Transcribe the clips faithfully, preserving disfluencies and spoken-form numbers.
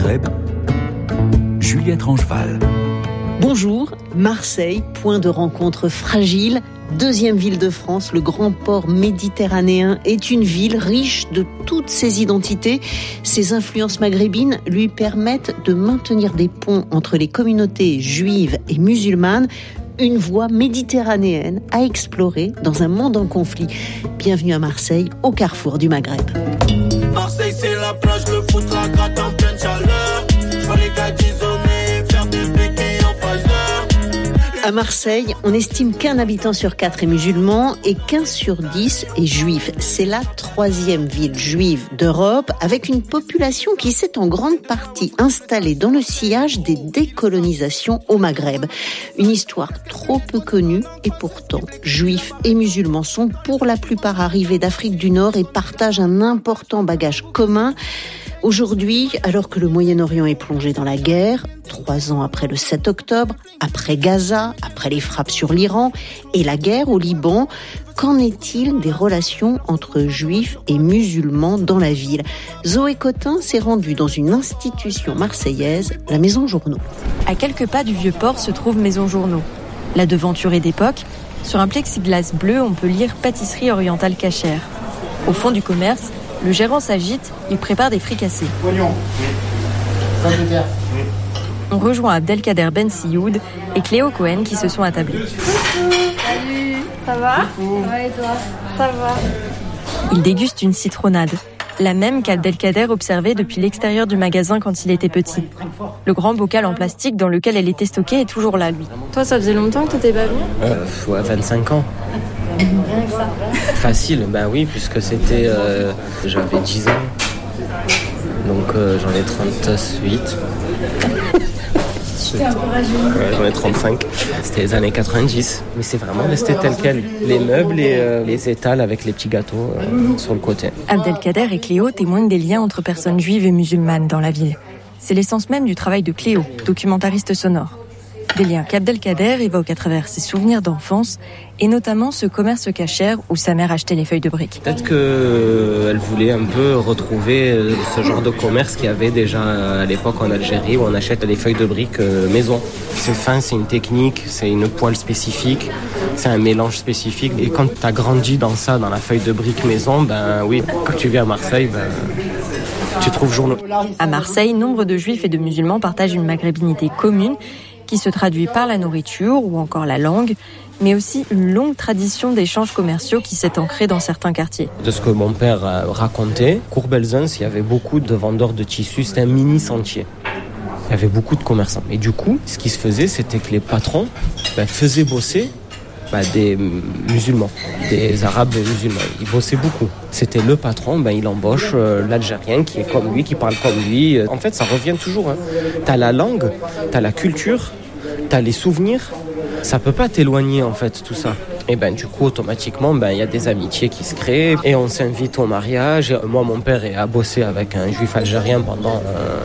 Maghreb, Juliette Rangeval. Bonjour, Marseille, point de rencontre fragile. Deuxième ville de France, le grand port méditerranéen est une ville riche de toutes ses identités. Ses influences maghrébines lui permettent de maintenir des ponts entre les communautés juives et musulmanes. Une voie méditerranéenne à explorer dans un monde en conflit. Bienvenue à Marseille, au carrefour du Maghreb. Marseille, c'est la plage, le foot, la gratte en pleine chaleur. Je vois les gars disonner, faire des béquilles en phaseur. À Marseille, on estime qu'un habitant sur quatre est musulman et qu'un sur dix est juif. C'est la troisième ville juive d'Europe, avec une population qui s'est en grande partie installée dans le sillage des décolonisations au Maghreb. Une histoire trop peu connue et pourtant, juifs et musulmans sont pour la plupart arrivés d'Afrique du Nord et partagent un important bagage commun. Aujourd'hui, alors que le Moyen-Orient est plongé dans la guerre, trois ans après le sept octobre, après Gaza, après les frappes sur l'Iran et la guerre au Liban, qu'en est-il des relations entre juifs et musulmans dans la ville ? Zoé Cotin s'est rendue dans une institution marseillaise, la Maison Journaux. À quelques pas du Vieux-Port se trouve Maison Journaux. La devanture est d'époque. Sur un plexiglas bleu, on peut lire Pâtisserie orientale cachère. Au fond du commerce, le gérant s'agite, il prépare des fricassés. On rejoint Abdelkader Ben Sioud et Cléo Cohen qui se sont attablés. Salut, ça va ? Ouais, et toi ? Ça va. Ils dégustent une citronnade, la même qu'Abdelkader observait depuis l'extérieur du magasin quand il était petit. Le grand bocal en plastique dans lequel elle était stockée est toujours là, lui. Toi, ça faisait longtemps que t'étais pas venu ? euh, Ouais, vingt-cinq ans. Facile, bah oui, puisque c'était... Euh, j'avais dix ans. Donc euh, j'en ai trente-huit. T'es encore rajeuni. Ouais, j'en ai trente-cinq. C'était les années quatre-vingt-dix. Mais c'est vraiment resté tel quel. Les meubles et euh, les étals avec les petits gâteaux euh, sur le côté. Abdelkader et Cléo témoignent des liens entre personnes juives et musulmanes dans la ville. C'est l'essence même du travail de Cléo, documentariste sonore. Des liens qu'Abdelkader évoque à travers ses souvenirs d'enfance et notamment ce commerce cachère où sa mère achetait les feuilles de briques. Peut-être qu'elle voulait un peu retrouver ce genre de commerce qu'il y avait déjà à l'époque en Algérie où on achète les feuilles de briques maison. C'est fin, c'est une technique, c'est une poêle spécifique, c'est un mélange spécifique. Et quand tu as grandi dans ça, dans la feuille de briques maison, ben oui, quand tu viens à Marseille, ben... tu trouves Journaux. À Marseille, nombre de juifs et de musulmans partagent une maghrébinité commune qui se traduit par la nourriture ou encore la langue, mais aussi une longue tradition d'échanges commerciaux qui s'est ancrée dans certains quartiers. De ce que mon père racontait, Cour-Belzunce, il y avait beaucoup de vendeurs de tissus, c'était un mini sentier. Il y avait beaucoup de commerçants. Et du coup, ce qui se faisait, c'était que les patrons ben, faisaient bosser ben, des musulmans, des arabes musulmans. Ils bossaient beaucoup. C'était le patron, ben, il embauche euh, l'Algérien qui est comme lui, qui parle comme lui. En fait, ça revient toujours. Hein. T'as la langue, t'as la culture, t'as les souvenirs, ça peut pas t'éloigner en fait tout ça. Et ben du coup automatiquement ben il y a des amitiés qui se créent et on s'invite au mariage. Moi mon père a bossé avec un juif algérien pendant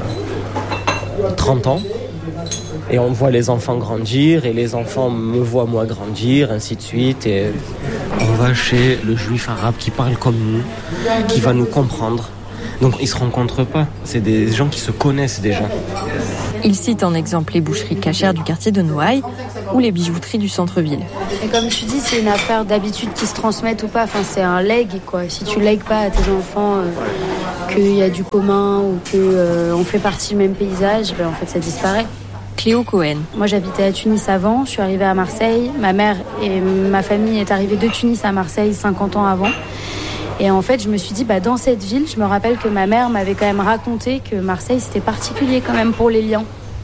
euh, trente ans et on voit les enfants grandir et les enfants me voient moi grandir, ainsi de suite. Et on va chez le juif arabe qui parle comme nous, qui va nous comprendre. Donc ils se rencontrent pas, c'est des gens qui se connaissent déjà. Il cite en exemple les boucheries cachères du quartier de Noailles ou les bijouteries du centre-ville. Et comme tu dis, c'est une affaire d'habitude qui se transmettent ou pas. Enfin, c'est un leg, quoi. Si tu lègues pas à tes enfants euh, qu'il y a du commun ou qu'on euh, fait partie du même paysage, ben, en fait, ça disparaît. Cléo Cohen. Moi, j'habitais à Tunis avant. Je suis arrivée à Marseille. Ma mère et ma famille est arrivée de Tunis à Marseille cinquante ans avant. Et en fait, je me suis dit, bah, dans cette ville, je me rappelle que ma mère m'avait quand même raconté que Marseille, c'était particulier quand même pour les liens.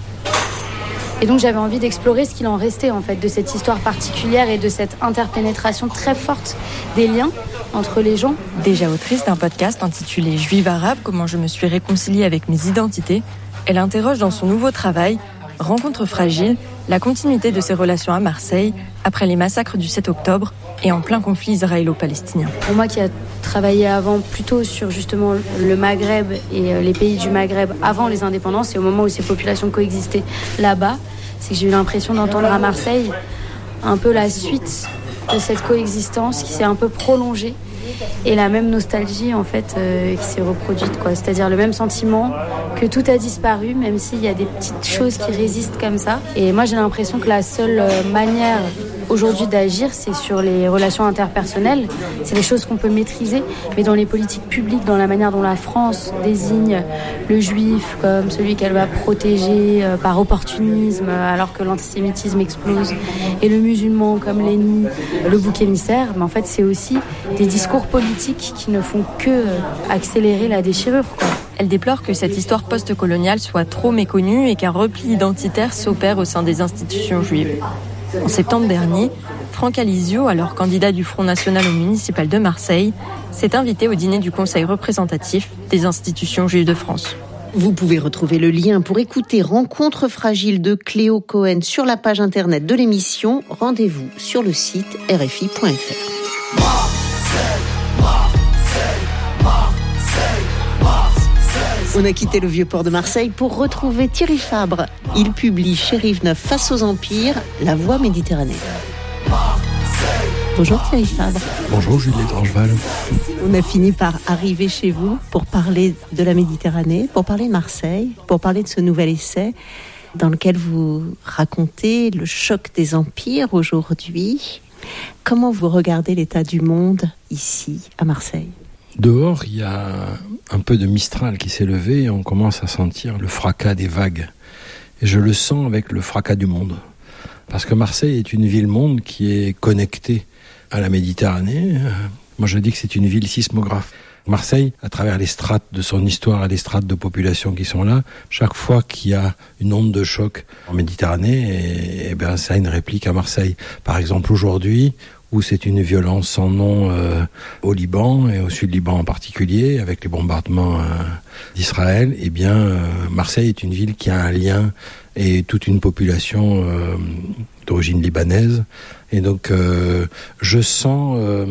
Et donc, j'avais envie d'explorer ce qu'il en restait, en fait, de cette histoire particulière et de cette interpénétration très forte des liens entre les gens. Déjà autrice d'un podcast intitulé « Juive arabe, comment je me suis réconciliée avec mes identités », elle interroge dans son nouveau travail « Rencontre fragile », la continuité de ses relations à Marseille après les massacres du sept octobre et en plein conflit israélo-palestinien. Pour moi qui a travaillé avant plutôt sur justement le Maghreb et les pays du Maghreb avant les indépendances et au moment où ces populations coexistaient là-bas, c'est que j'ai eu l'impression d'entendre à Marseille un peu la suite de cette coexistence qui s'est un peu prolongée et la même nostalgie en fait euh, qui s'est reproduite, quoi. C'est-à-dire le même sentiment que tout a disparu, même s'il y a des petites choses qui résistent comme ça. Et moi j'ai l'impression que la seule manière aujourd'hui d'agir, c'est sur les relations interpersonnelles. C'est les choses qu'on peut maîtriser, mais dans les politiques publiques, dans la manière dont la France désigne le juif comme celui qu'elle va protéger euh, par opportunisme alors que l'antisémitisme explose, et le musulman comme l'ennemi, le bouc émissaire, mais en fait c'est aussi des discours politiques qui ne font que accélérer la déchirure, quoi. Elle déplore que cette histoire post-coloniale soit trop méconnue et qu'un repli identitaire s'opère au sein des institutions juives. En septembre dernier, Franck Alizio, alors candidat du Front National au municipal de Marseille, s'est invité au dîner du Conseil représentatif des institutions juives de France. Vous pouvez retrouver le lien pour écouter Rencontre fragile de Cléo Cohen sur la page internet de l'émission. Rendez-vous sur le site R F I point F R. Marseille, Marseille, Marseille, Marseille. On a quitté le vieux port de Marseille pour retrouver Thierry Fabre. Il publie chez Rive Neuf Face aux empires, La Voix méditerranéenne. Bonjour Thierry Fabre. Bonjour Juliette Rangeval. On a fini par arriver chez vous pour parler de la Méditerranée, pour parler de Marseille, pour parler de ce nouvel essai dans lequel vous racontez le choc des empires aujourd'hui. Comment vous regardez l'état du monde ici, à Marseille ? Dehors, il y a un peu de Mistral qui s'est levé et on commence à sentir le fracas des vagues. Et je le sens avec le fracas du monde. Parce que Marseille est une ville-monde qui est connectée à la Méditerranée. Moi, je dis que c'est une ville sismographe. Marseille, à travers les strates de son histoire et les strates de population qui sont là, chaque fois qu'il y a une onde de choc en Méditerranée, et, et ben, ça a une réplique à Marseille. Par exemple, aujourd'hui, où c'est une violence sans nom euh, au Liban et au Sud-Liban en particulier, avec les bombardements euh, d'Israël, eh bien, euh, Marseille est une ville qui a un lien et toute une population euh, d'origine libanaise. Et donc, euh, je sens euh,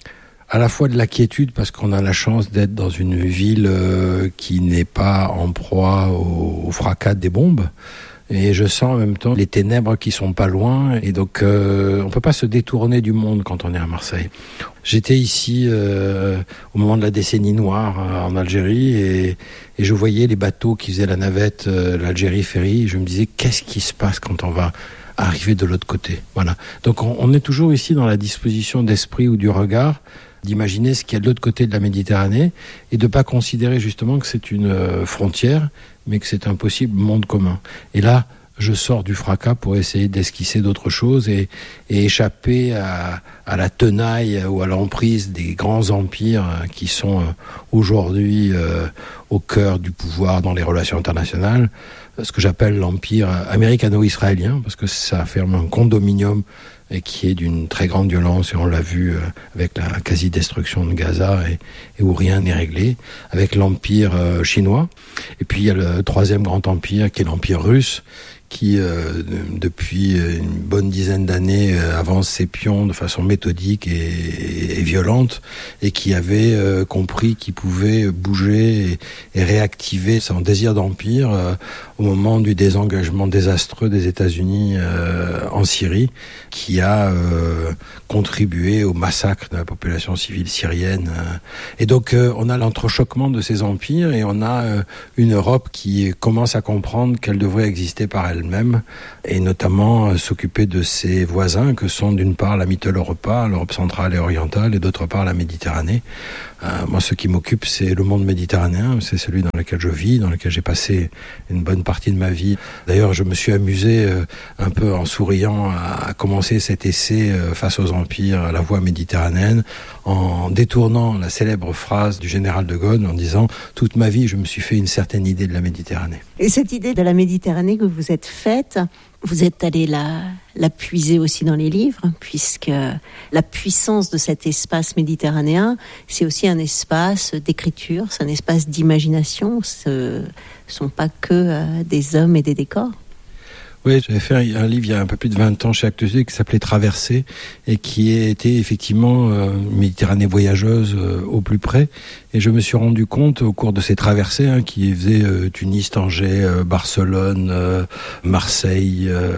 à la fois de la quiétude parce qu'on a la chance d'être dans une ville euh, qui n'est pas en proie au, au fracas des bombes. Et je sens en même temps les ténèbres qui sont pas loin. Et donc, euh, on peut pas se détourner du monde quand on est à Marseille. J'étais ici euh, au moment de la décennie noire euh, en Algérie et, et je voyais les bateaux qui faisaient la navette, euh, l'Algérie Ferry. Et je me disais, qu'est-ce qui se passe quand on va arriver de l'autre côté ? Voilà. Donc, on, on est toujours ici dans la disposition d'esprit ou du regard d'imaginer ce qu'il y a de l'autre côté de la Méditerranée et de pas considérer justement que c'est une euh, frontière, mais que c'est un possible monde commun. Et là, je sors du fracas pour essayer d'esquisser d'autres choses et, et échapper à, à la tenaille ou à l'emprise des grands empires qui sont aujourd'hui euh, au cœur du pouvoir dans les relations internationales, ce que j'appelle l'empire américano-israélien, parce que ça ferme un condominium et qui est d'une très grande violence, et on l'a vu euh, avec la quasi-destruction de Gaza, et, et où rien n'est réglé, avec l'empire euh, chinois. Et puis il y a le troisième grand empire, qui est l'empire russe, qui, euh, depuis une bonne dizaine d'années, euh, avance ses pions de façon méthodique et, et, et violente, et qui avait euh, compris qu'il pouvait bouger et, et réactiver son désir d'empire euh, au moment du désengagement désastreux des États-Unis euh, en Syrie, qui a euh, contribué au massacre de la population civile syrienne. Et donc, euh, on a l'entrechoquement de ces empires, et on a euh, une Europe qui commence à comprendre qu'elle devrait exister par elle elle-même, et notamment euh, s'occuper de ses voisins que sont d'une part la Mitteleuropa, l'Europe centrale et orientale, et d'autre part la Méditerranée. Euh, moi, ce qui m'occupe, c'est le monde méditerranéen, c'est celui dans lequel je vis, dans lequel j'ai passé une bonne partie de ma vie. D'ailleurs, je me suis amusé euh, un peu en souriant à, à commencer cet essai euh, face aux empires, à la voie méditerranéenne, en détournant la célèbre phrase du général de Gaulle en disant « Toute ma vie, je me suis fait une certaine idée de la Méditerranée ». Et cette idée de la Méditerranée que vous êtes faite, vous êtes allé la, la puiser aussi dans les livres, puisque la puissance de cet espace méditerranéen, c'est aussi un espace d'écriture, c'est un espace d'imagination, ce ne sont pas que euh, des hommes et des décors. Oui, j'avais fait un, un livre il y a un peu plus de vingt ans chez Actes Sud qui s'appelait Traversée et qui était effectivement euh, une Méditerranée voyageuse euh, au plus près. Et je me suis rendu compte au cours de ces traversées hein, qui faisaient euh, Tunis, Tanger, euh, Barcelone, euh, Marseille, euh,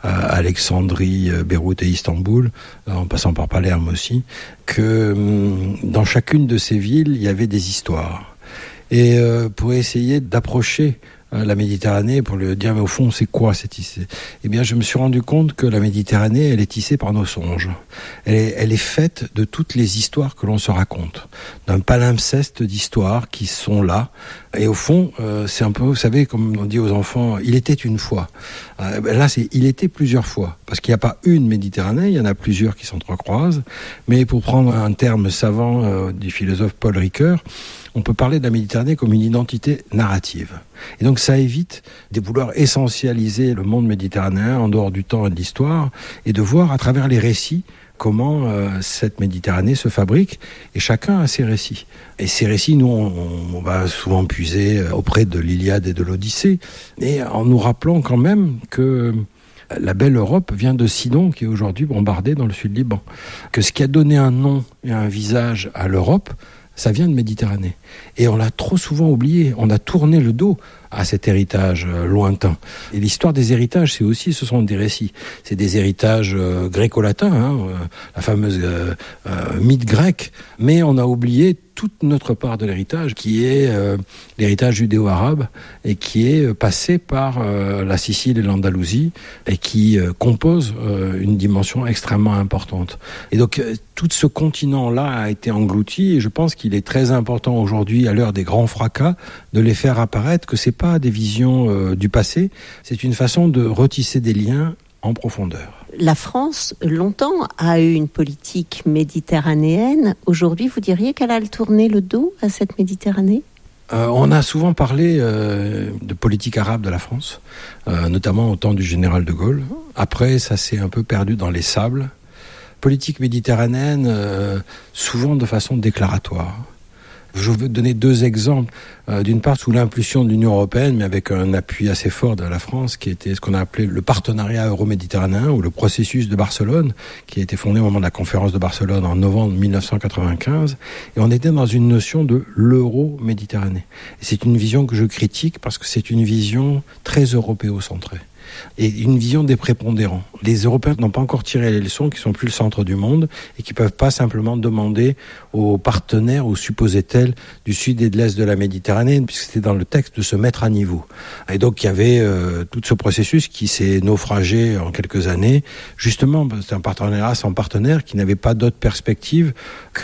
Alexandrie, euh, Beyrouth et Istanbul, euh, en passant par Palerme aussi, que euh, dans chacune de ces villes, il y avait des histoires. Et euh, pour essayer d'approcher la Méditerranée, pour lui dire mais au fond c'est quoi cette tissée ? Eh bien je me suis rendu compte que la Méditerranée elle est tissée par nos songes. Elle est, elle est faite de toutes les histoires que l'on se raconte, d'un palimpseste d'histoires qui sont là. Et au fond euh, c'est un peu, vous savez, comme on dit aux enfants, il était une fois. Euh, là c'est il était plusieurs fois, parce qu'il n'y a pas une Méditerranée, il y en a plusieurs qui s'entrecroisent. Mais pour prendre un terme savant euh, du philosophe Paul Ricoeur, on peut parler de la Méditerranée comme une identité narrative. Et donc ça évite de vouloir essentialiser le monde méditerranéen en dehors du temps et de l'histoire, et de voir à travers les récits comment euh, cette Méditerranée se fabrique, et chacun a ses récits. Et ces récits, nous, on, on va souvent puiser auprès de l'Iliade et de l'Odyssée, et en nous rappelant quand même que la belle Europe vient de Sidon, qui est aujourd'hui bombardée dans le sud Liban. Que ce qui a donné un nom et un visage à l'Europe, ça vient de Méditerranée. Et on l'a trop souvent oublié. On a tourné le dos à cet héritage euh, lointain. Et l'histoire des héritages, c'est aussi, ce sont des récits. C'est des héritages euh, gréco-latins, hein, euh, la fameuse euh, euh, mythe grec. Mais on a oublié toute notre part de l'héritage, qui est euh, l'héritage judéo-arabe, et qui est passé par euh, la Sicile et l'Andalousie, et qui euh, compose euh, une dimension extrêmement importante. Et donc, euh, tout ce continent-là a été englouti, et je pense qu'il est très important aujourd'hui, à l'heure des grands fracas, de les faire apparaître, que c'est pas des visions euh, du passé, c'est une façon de retisser des liens en profondeur. La France, longtemps, a eu une politique méditerranéenne. Aujourd'hui, vous diriez qu'elle a tourné le dos à cette Méditerranée ? Euh, on a souvent parlé euh, de politique arabe de la France, euh, notamment au temps du général de Gaulle. Après, ça s'est un peu perdu dans les sables. Politique méditerranéenne, euh, souvent de façon déclaratoire. Je veux donner deux exemples. Euh, d'une part, sous l'impulsion de l'Union européenne, mais avec un appui assez fort de la France, qui était ce qu'on a appelé le partenariat euro-méditerranéen, ou le processus de Barcelone, qui a été fondé au moment de la conférence de Barcelone en novembre mille neuf cent quatre-vingt-quinze. Et on était dans une notion de l'euro-méditerranée. Et c'est une vision que je critique parce que c'est une vision très européocentrée. Et une vision des prépondérants. Les Européens n'ont pas encore tiré les leçons, qui sont plus le centre du monde, et qui peuvent pas simplement demander aux partenaires, aux supposés tels du sud et de l'est de la Méditerranée, puisque c'était dans le texte, de se mettre à niveau. Et donc il y avait euh, tout ce processus qui s'est naufragé en quelques années, justement, c'est un partenariat sans partenaire qui n'avait pas d'autre perspective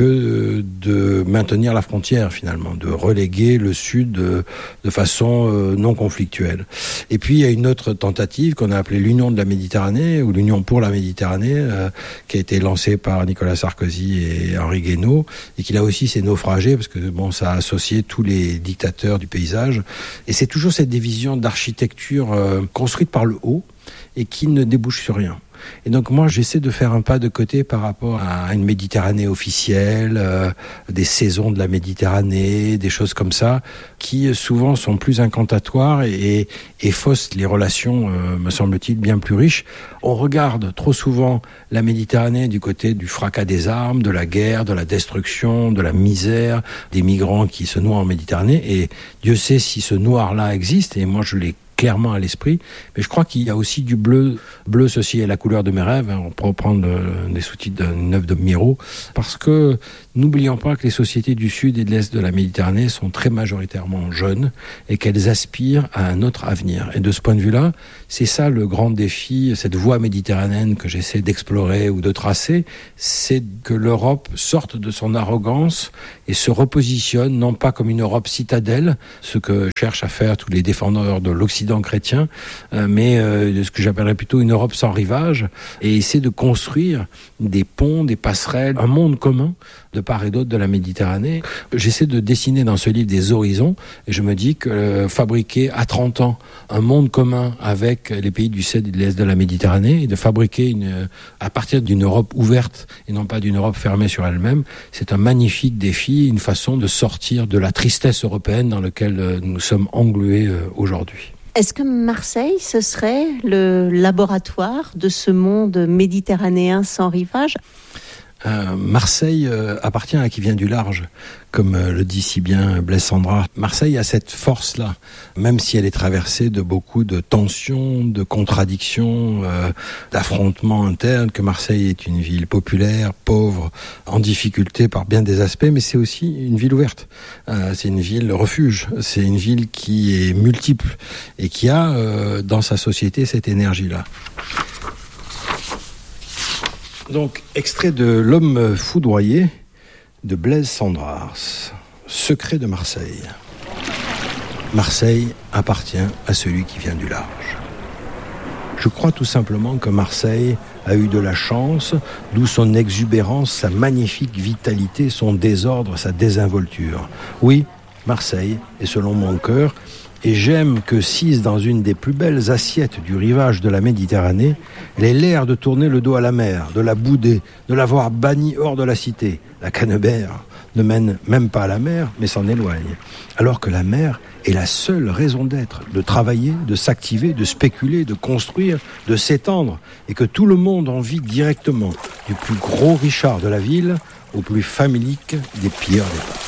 que de maintenir la frontière, finalement, de reléguer le sud de, de façon euh, non conflictuelle. Et puis il y a une autre tentative qu'on a appelée l'Union de la Méditerranée, ou l'Union pour la Méditerranée, euh, qui a été lancée par Nicolas Sarkozy et Henri Guénaud, et qui là aussi s'est naufragé, parce que bon, ça a associé tous les dictateurs du paysage. Et c'est toujours cette division d'architecture euh, construite par le haut, et qui ne débouche sur rien. Et donc moi j'essaie de faire un pas de côté par rapport à une Méditerranée officielle, euh, des saisons de la Méditerranée, des choses comme ça, qui souvent sont plus incantatoires et, et faussent les relations, euh, me semble-t-il, bien plus riches. On regarde trop souvent la Méditerranée du côté du fracas des armes, de la guerre, de la destruction, de la misère, des migrants qui se noient en Méditerranée, et Dieu sait si ce noir-là existe, et moi je l'ai clairement à l'esprit, mais je crois qu'il y a aussi du bleu. Bleu, ceci est la couleur de mes rêves, hein, on peut reprendre euh, des sous-titres d'une œuvre de Miro, parce que n'oublions pas que les sociétés du sud et de l'est de la Méditerranée sont très majoritairement jeunes, et qu'elles aspirent à un autre avenir. Et de ce point de vue-là, c'est ça le grand défi, cette voie méditerranéenne que j'essaie d'explorer ou de tracer, c'est que l'Europe sorte de son arrogance et se repositionne, non pas comme une Europe citadelle, ce que cherchent à faire tous les défendeurs de l'Occident chrétien, euh, mais euh, ce que j'appellerais plutôt une Europe sans rivage, et essayer de construire des ponts, des passerelles, un monde commun de part et d'autre de la Méditerranée. J'essaie de dessiner dans ce livre des horizons, et je me dis que euh, fabriquer à trente ans un monde commun avec les pays du sud et de l'est de la Méditerranée, et de fabriquer une, à partir d'une Europe ouverte et non pas d'une Europe fermée sur elle-même, c'est un magnifique défi, une façon de sortir de la tristesse européenne dans laquelle euh, nous sommes englués euh, aujourd'hui. Est-ce que Marseille, ce serait le laboratoire de ce monde méditerranéen sans rivage ? Euh, Marseille euh, appartient à qui vient du large, comme euh, le dit si bien Blaise Cendrars. Marseille a cette force-là, même si elle est traversée de beaucoup de tensions, de contradictions, euh, d'affrontements internes, que Marseille est une ville populaire, pauvre, en difficulté par bien des aspects, mais c'est aussi une ville ouverte. Euh, c'est une ville refuge, c'est une ville qui est multiple et qui a euh, dans sa société cette énergie-là. Donc, extrait de L'homme foudroyé de Blaise Cendrars, Secret de Marseille. Marseille appartient à celui qui vient du large. Je crois tout simplement que Marseille a eu de la chance, d'où son exubérance, sa magnifique vitalité, son désordre, sa désinvolture. Oui, Marseille est selon mon cœur, et j'aime que sise dans une des plus belles assiettes du rivage de la Méditerranée, elle ait l'air de tourner le dos à la mer, de la bouder, de l'avoir bannie hors de la cité. La Canebert ne mène même pas à la mer, mais s'en éloigne. Alors que la mer est la seule raison d'être, de travailler, de s'activer, de spéculer, de construire, de s'étendre, et que tout le monde en vit directement, du plus gros Richard de la ville au plus famélique des pilleurs d'État.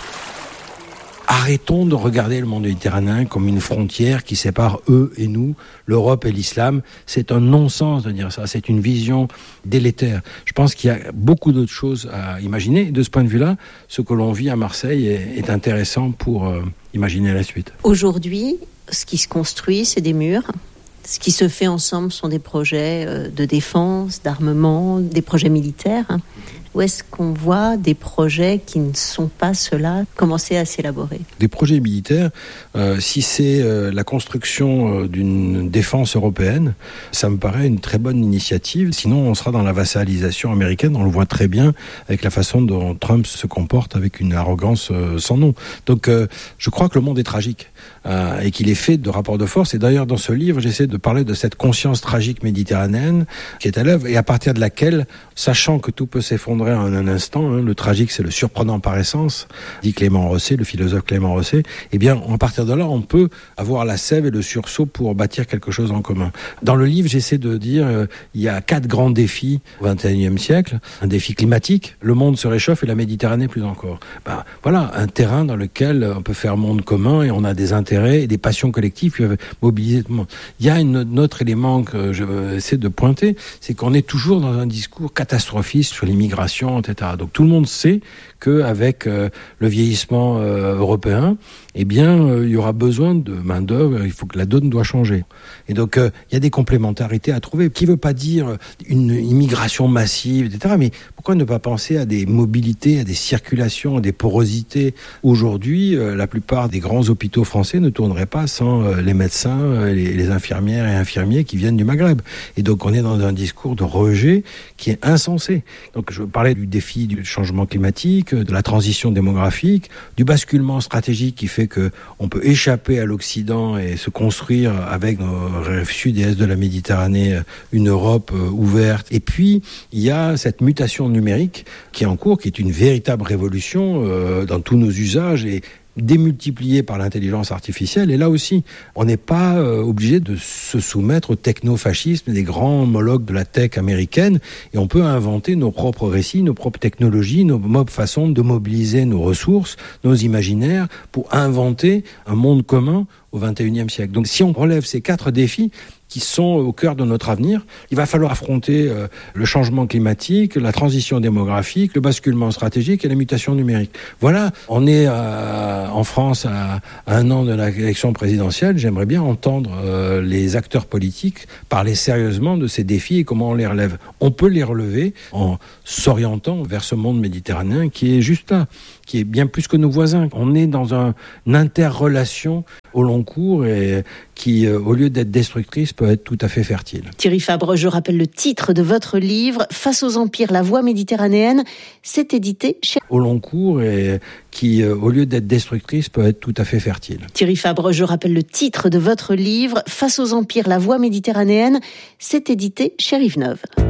Arrêtons de regarder le monde méditerranéen comme une frontière qui sépare eux et nous, l'Europe et l'islam. C'est un non-sens de dire ça, c'est une vision délétère. Je pense qu'il y a beaucoup d'autres choses à imaginer. De ce point de vue-là, ce que l'on vit à Marseille est, est intéressant pour euh, imaginer la suite. Aujourd'hui, ce qui se construit, c'est des murs. Ce qui se fait ensemble sont des projets de défense, d'armement, des projets militaires. Où est-ce qu'on voit des projets qui ne sont pas ceux-là commencer à s'élaborer ? Des projets militaires, euh, si c'est euh, la construction euh, d'une défense européenne, ça me paraît une très bonne initiative. Sinon, on sera dans la vassalisation américaine. On le voit très bien avec la façon dont Trump se comporte avec une arrogance euh, sans nom. Donc, euh, je crois que le monde est tragique euh, et qu'il est fait de rapports de force. Et d'ailleurs, dans ce livre, j'essaie de parler de cette conscience tragique méditerranéenne qui est à l'œuvre et à partir de laquelle, sachant que tout peut s'effondrer en un instant, hein, le tragique c'est le surprenant par essence, dit Clément Rosset, le philosophe Clément Rosset, eh bien à partir de là on peut avoir la sève et le sursaut pour bâtir quelque chose en commun. Dans le livre j'essaie de dire euh, il y a quatre grands défis au vingt et unième siècle. Un défi climatique, le monde se réchauffe et la Méditerranée plus encore. Ben, voilà un terrain dans lequel on peut faire monde commun et on a des intérêts et des passions collectives qui peuvent mobiliser tout le monde. Il y a une, un autre élément que je vais essayer de pointer, c'est qu'on est toujours dans un discours catastrophiste sur l'immigration, et cetera. Donc tout le monde sait qu'avec euh, le vieillissement euh, européen, eh bien, euh, il y aura besoin de main-d'œuvre, il faut que la donne doit changer. Et donc, euh, il y a des complémentarités à trouver, qui ne veut pas dire une immigration massive, et cetera. Mais pourquoi ne pas penser à des mobilités, à des circulations, à des porosités ? Aujourd'hui, euh, la plupart des grands hôpitaux français ne tourneraient pas sans euh, les médecins, euh, les, les infirmières et infirmiers qui viennent du Maghreb. Et donc, on est dans un discours de rejet qui est insensé. Donc, je parlais du défi du changement climatique, de la transition démographique, du basculement stratégique qui fait que on peut échapper à l'Occident et se construire avec nos rives sud et est de la Méditerranée une Europe ouverte. Et puis, il y a cette mutation numérique qui est en cours, qui est une véritable révolution euh, dans tous nos usages et démultiplié par l'intelligence artificielle. Et là aussi, on n'est pas euh, obligé de se soumettre au technofascisme des grands homologues de la tech américaine. Et on peut inventer nos propres récits, nos propres technologies, nos propres façons de mobiliser nos ressources, nos imaginaires, pour inventer un monde commun au vingt et unième siècle. Donc si on relève ces quatre défis, qui sont au cœur de notre avenir. Il va falloir affronter euh, le changement climatique, la transition démographique, le basculement stratégique et la mutation numérique. Voilà, on est euh, en France à, à un an de l'élection présidentielle. J'aimerais bien entendre euh, les acteurs politiques parler sérieusement de ces défis et comment on les relève. On peut les relever en s'orientant vers ce monde méditerranéen qui est juste là, qui est bien plus que nos voisins. On est dans un, une interrelation au long cours et qui, euh, au lieu d'être destructrice, peut être tout à fait fertile. Thierry Fabre, je rappelle le titre de votre livre, Face aux empires, la voie méditerranéenne. C'est édité chez... Au long cours et qui, euh, au lieu d'être destructrice, peut être tout à fait fertile. Thierry Fabre, je rappelle le titre de votre livre, Face aux empires, la voie méditerranéenne. C'est édité chez Rive Neuve.